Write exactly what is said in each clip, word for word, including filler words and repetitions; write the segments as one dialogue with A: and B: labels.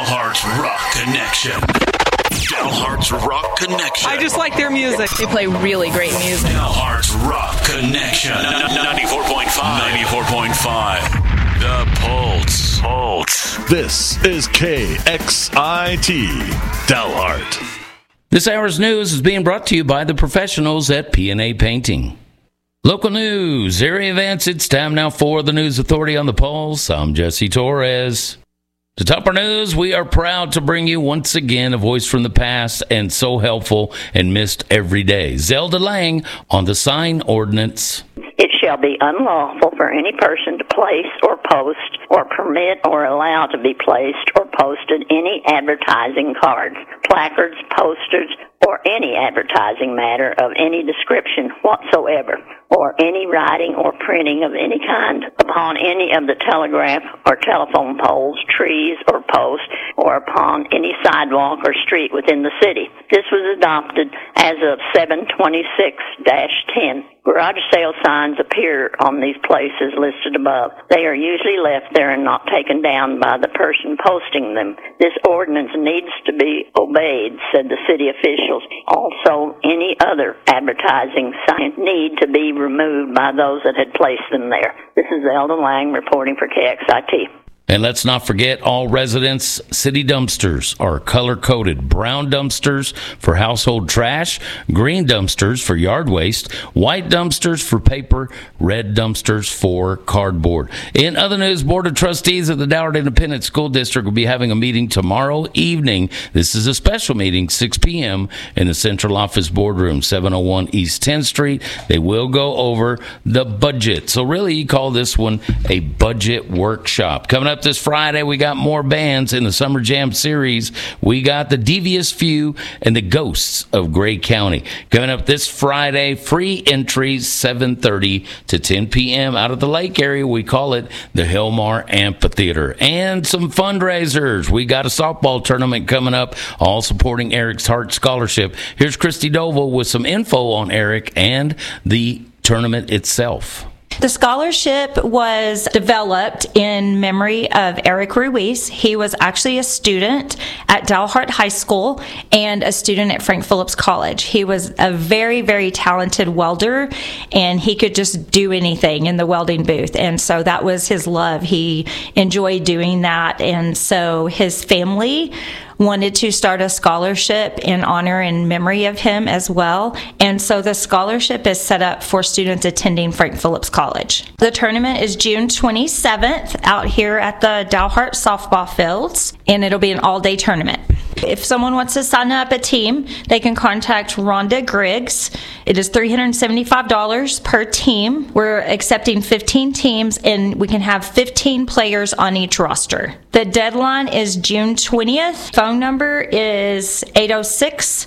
A: Dalhart's Rock Connection. Dalhart's Rock Connection.
B: I just like their music. They play really great music.
A: Dalhart's Rock Connection. ninety-four point five. ninety-four point five. The Pulse. Pulse.
C: This is K X I T, Dalhart.
D: This hour's news is being brought to you by the professionals at P and A Painting. Local news, area events. It's time now for the News Authority on the Pulse. I'm Jesse Torres. To top our news, we are proud to bring you once again a voice from the past and so helpful and missed every day. Zelda Lang on the sign ordinance.
E: It shall be unlawful for any person to place or post or permit or allow to be placed or posted any advertising cards, placards, posters, or any advertising matter of any description whatsoever, or any writing or printing of any kind upon any of the telegraph or telephone poles, trees, or posts, or upon any sidewalk or street within the city. This was adopted as of seven twenty-six ten. Garage sale signs appear on these places listed above. They are usually left there and not taken down by the person posting them. This ordinance needs to be obeyed, said the city officials. Also, any other advertising signs need to be removed by those that had placed them there. This is Zelda Lang reporting for K X I T.
D: And let's not forget, all residents' city dumpsters are color-coded. Brown dumpsters for household trash, green dumpsters for yard waste, white dumpsters for paper, red dumpsters for cardboard. In other news, Board of Trustees of the Dalhart Independent School District will be having a meeting tomorrow evening. This is a special meeting, six p.m. in the Central Office Boardroom, seven oh one East tenth Street. They will go over the budget. So really, you call this one a budget workshop. Coming up this Friday, we got more bands in the Summer Jam series. We got the Devious Few and the Ghosts of Gray County. Coming up this Friday, free entry, seven thirty to ten p.m. out of the lake area. We call it the Hillmar Amphitheater. And some fundraisers. We got a softball tournament coming up, all supporting Eric's Heart Scholarship. Here's Christy Doval with some info on Eric and the tournament itself.
F: The scholarship was developed in memory of Eric Ruiz. He was actually a student at Dalhart High School and a student at Frank Phillips College. He was a very, very talented welder, and he could just do anything in the welding booth. And so that was his love. He enjoyed doing that. And so his family wanted to start a scholarship in honor and memory of him as well. And so the scholarship is set up for students attending Frank Phillips College. The tournament is June twenty-seventh out here at the Dalhart softball fields, and it'll be an all-day tournament. If someone wants to sign up a team, they can contact Rhonda Griggs. It is three hundred seventy-five dollars per team. We're accepting fifteen teams, and we can have fifteen players on each roster. The deadline is June twentieth. Phone number is eight oh six,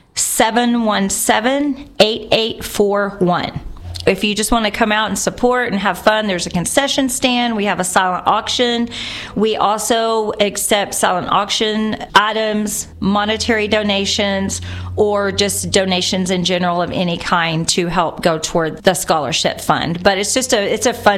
F: seven one seven, eight eight four one. If you just want to come out and support and have fun, there's a concession stand. We have a silent auction. We also accept silent auction items, monetary donations, or just donations in general of any kind to help go toward the scholarship fund. But it's just a it's a fun